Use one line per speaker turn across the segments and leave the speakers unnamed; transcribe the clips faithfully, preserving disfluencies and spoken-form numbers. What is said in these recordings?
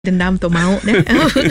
Dendam tu mau dah.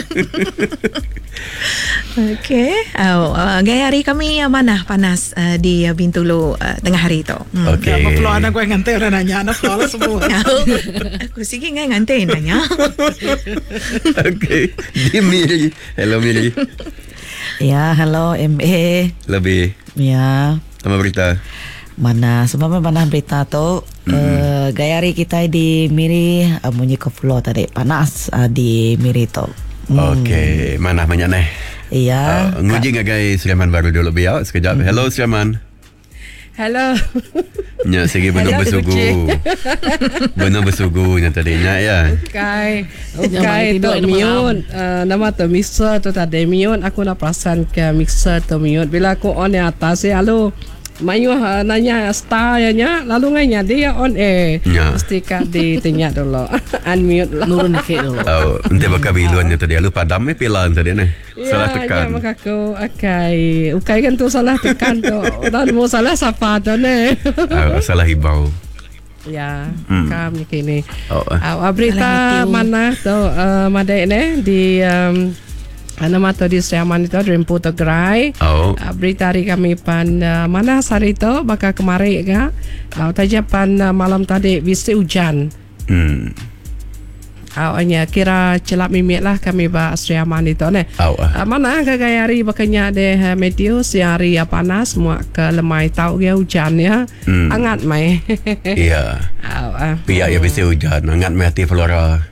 Okey. Oh, uh, gaya hari kami uh, mana panas uh, di uh, Bintulu uh, tengah hari tu.
Hmm. Okey.
Apa flow anak gue ngantai orang nanya anak flow lah semua.
Aku sikit ngai ngantai nanya.
Okey. Di Miri. Hello Miri.
Ya, hello M A.
Lebih.
Ya.
Apa berita?
Mana sebabnya mana berita tu mm-hmm. uh, gaya hari kita di Miri uh, bunyi ke flow tadi panas uh, di Miri tu.
Hmm. Okey, mana banyak nih?
Iya.
Uh, nguji nggak guys Sulaiman baru dulu biar sekejap. Mm-hmm. Hello Sulaiman.
Hello.
Nya segi benar bersugu. Benar bersugunya tadinya ya.
Okay. Okay, tu miun. Uh, nama tu mixer tu tadi miun. Aku nak perasan ke mixer tu miun. Bila aku on di atas ya, lalu Mayu uh, nanya star ya nya, lalu nganya dia on air.
Ya.
Mesti kak ditinyak dulu. Unmute lah.
Nurun dikit dulu.
Oh, nanti bakal biluannya tadi. Lu padam eh pilan tadi nih. Salah tekan.
Ya, maka aku okay. Ukai kan tu salah tekan tu. Dan mau salah sapa tu nih.
Oh, salah hibau.
Ya,
hmm.
kami kini.
Oh, uh.
Uh, berita mana tu uh, madai ni di um, nama tu di Seriaman itu Rempu Tegrai.
Oh.
Uh, berita hari kami pan uh, mana hari itu bakal kemari ke? Uh, Taja pan uh, malam tadi bisa hujan.
Hmm.
Awalnya uh, kira celap mimik lah kami ba Seriaman itu ne.
Oh, uh.
Uh, mana ke gaya hari bakanya de uh, meteor siari uh, panas semua ke lemai tahu dia hujan ya. Hmm. Hangat mai.
Iya.
Uh, uh.
Pihak ya bisa hujan. Hangat mai hati Flora.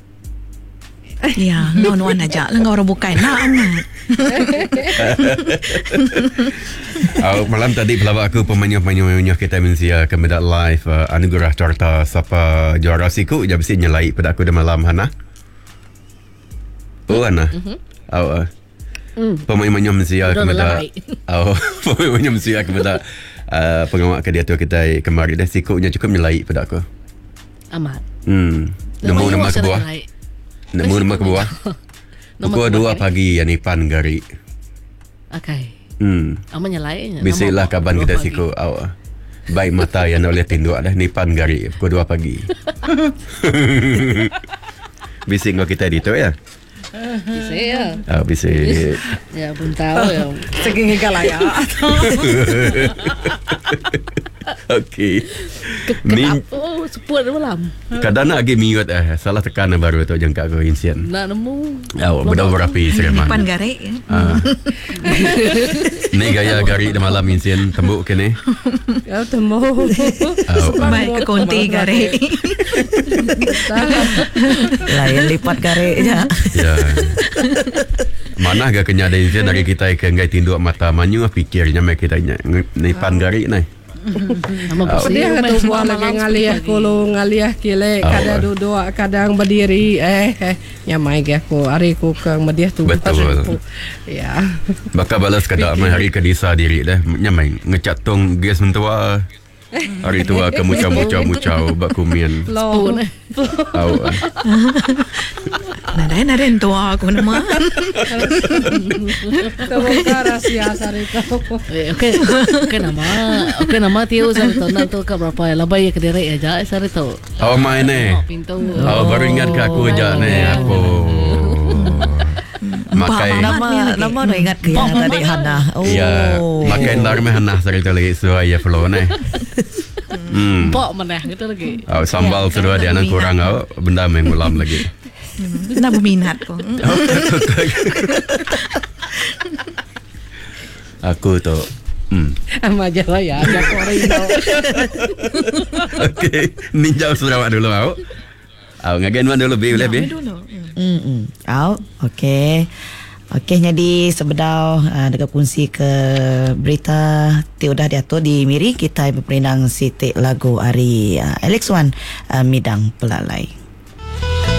Ya, non-wan aja lah orang bukan nak amat.
Oh, malam tadi pelawak aku pemanyu-pemanyu kita mensia kemedak live uh, anugerah torta siapa juara siku je mesti nyelai pada aku dah malam Hana. Oh Hana. Mm-hmm. Oh. Uh, mm. Pemanyu-pemanyu mensia kemedak. Oh, pemanyu mensia kemedak uh, pengawak ke dia tu kita kemari dah sikunya cukup nyelai pada aku.
Amat.
Hmm. Nemu nama ke bawah. Nemu nama ke bawah. Pukul dua pagi yang Nipan Gari.
Okay.
Hmm.
Aman nyalain.
Bisilah kaban kita siku. Awak. Baik mata yang oleh tinduk dah Nipan Gari pukul dua pagi. Bising kau kita di tu ya.
Bising ya.
Ah, bising.
Ya pun tahu ya.
Segini kalaya.
Okey.
Min oh sepuluh malam.
Kadang nak lagi miut eh salah tekan baru tu jangka aku insiden.
Nak nemu.
Oh, budak berapi Seriaman.
Pan garik ya.
Ah. Ni gaya Gari di malam insiden tembuk kene.
Ya tembuk.
Oh,
Baik ke konti garik.
Lain lipat gareknya.
Ya. Mana agak kenya ada insiden dari kita ke ngai tinduk mata manyu fikirnya mek kita ni pan Gari nai.
Oh, dia kata buah lagi ngaliah kulu ngaliah kile kadang duduk kadang berdiri eh eh nyamai ke aku hari ku ke mediah tu
betul
ya
bakal balas kada mai hari ke desa diri dah nyamai ngecat tong gas mentua hari tua ke mucau-mucau-mucau bak kumian
spoon
au
Nada nada tua aku nama.
Terbuka rahsia sari tu.
Okey. Okey nama. Okey nama tiu sari tu nak tu ke berapa lebay ke diri aja sari tu.
Oh main ni.
Pintu.
Oh baru ingat ke aku aja ni aku. Makai
nama nama dah ingat ke yang tadi Hana. Oh.
Ya, makai ndar me Hana sari tu lagi suai ya flow ni. Hmm.
Pok mana gitu lagi.
Oh, sambal sudah dia nang kurang au benda mengulam lagi.
Nak berminat ko.
Aku tu. Hmm.
Ama Jawa ya, ada Korea.
Okey, ninjau Sarawak dulu au. Au ngagen wan dulu bi boleh bi.
Hmm hmm. Au, okey. Okey, jadi sebedau uh, dekat kongsi ke berita ti udah diatur di Miri kita berperindang sitik lagu hari uh, Alex Wan uh, Midang Pelalai.